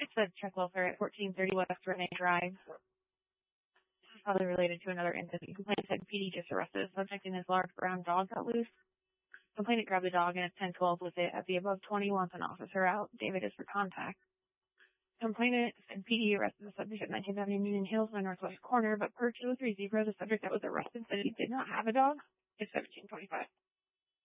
It's a check welfare at 1430 West Renee Drive. Probably related to another incident. Complainant said PD just arrested a subject and his large brown dog got loose. Complainant grabbed the dog and it's 1012 with it at the above 20 wants an officer out. David is for contact. Complainant said PD arrested the subject at 19th Avenue Union Hills in the northwest corner, but per 203 Zebra, the subject that was arrested said he did not have a dog. It's 1725.